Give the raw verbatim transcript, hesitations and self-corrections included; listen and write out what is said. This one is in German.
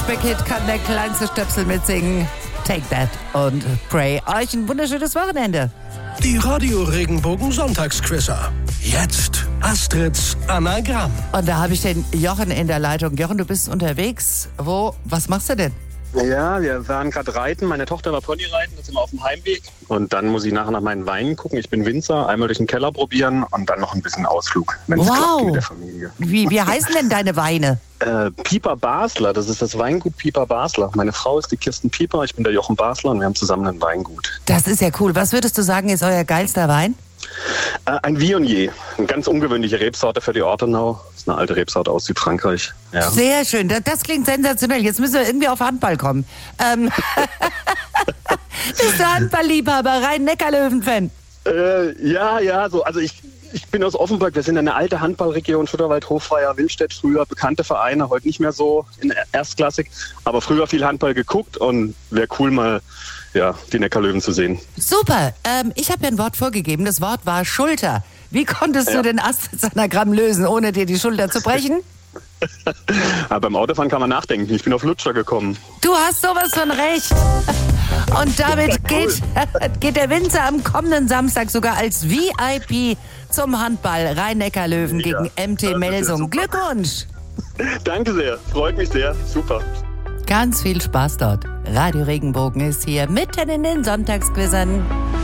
Beckett kann der kleinste Stöpsel mitsingen. Take that und pray. Euch ein wunderschönes Wochenende. Die Radio Regenbogen Sonntagsquizzer. Jetzt Astrids Anagramm. Und da habe ich den Jochen in der Leitung. Jochen, du bist unterwegs. Wo? Was machst du denn? Ja, wir waren gerade reiten. Meine Tochter war Ponyreiten, da sind wir auf dem Heimweg. Und dann muss ich nachher nach meinen Weinen gucken. Ich bin Winzer, einmal durch den Keller probieren und dann noch ein bisschen Ausflug, wenn es Wow. klappt mit der Familie. Wie, wie heißen denn deine Weine? Äh, Pieper Basler, das ist das Weingut Pieper Basler. Meine Frau ist die Kirsten Pieper, ich bin der Jochen Basler und wir haben zusammen ein Weingut. Das ist ja cool. Was würdest du sagen, ist euer geilster Wein? Äh, ein Viognier, eine ganz ungewöhnliche Rebsorte für die Ortenau. Das ist eine alte Rebsorte aus Südfrankreich. Ja. Sehr schön. Das, das klingt sensationell. Jetzt müssen wir irgendwie auf Handball kommen. Ähm, bist du Handballliebhaber, Rhein-Neckar-Löwen-Fan? Äh, ja, ja, so, also ich, ich bin aus Offenburg, wir sind eine alte Handballregion, Schutterwald, Hofweier, Willstedt, früher bekannte Vereine, heute nicht mehr so in Erstklassik, aber früher viel Handball geguckt und wäre cool mal, ja, die Neckarlöwen zu sehen. Super. Ähm, ich habe ja ein Wort vorgegeben, das Wort war Schulter. Wie konntest ja. du den Astrids Anagramm lösen, ohne dir die Schulter zu brechen? Aber beim Autofahren kann man nachdenken, ich bin auf Lutscher gekommen. Du hast sowas von recht. Und damit Ja, cool. geht, geht der Winzer am kommenden Samstag sogar als V I P zum Handball Rhein-Neckar-Löwen Ja, gegen M T das ist ja Melsung. super. Glückwunsch! Danke sehr, freut mich sehr, super. Ganz viel Spaß dort. Radio Regenbogen ist hier mitten in den Sonntagsquizzern.